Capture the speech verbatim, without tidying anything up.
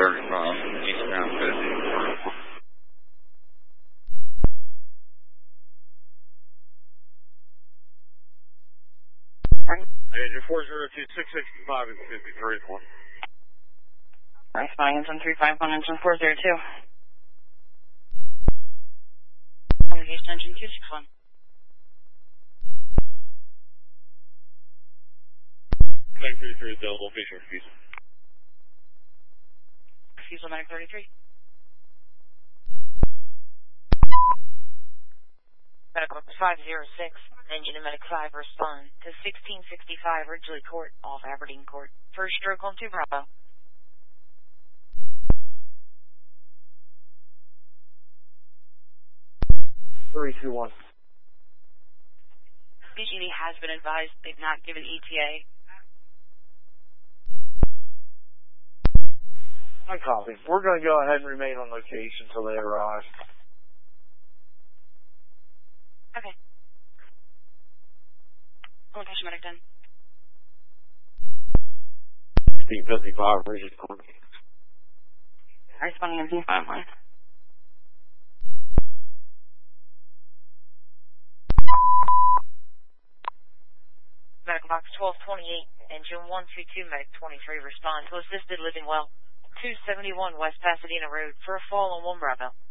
thirty-five, eastbound fifty. Agent four zero two six six five and fifty-three. Responding engine three five one, engine four zero two. Communication engine two six one. Mag thirty-three available, feature refusal. Refusal Mag thirty-three. Medical five zero six, engine and Medic five respond to sixteen sixty-five Ridgely Court, off Aberdeen Court. First stroke on two Bravo. three two one. B G D has been advised they've not given E T A. I copy. We're going to go ahead and remain on location until they arrive. Okay. Location Medic done. sixteen fifty-five, Ridgely Court. Responding engine five one. Medical box twelve twenty-eight, engine one two two, Medic twenty-three respond to assisted living well. two seventy-one West Pasadena Road for a fall on one Bravo.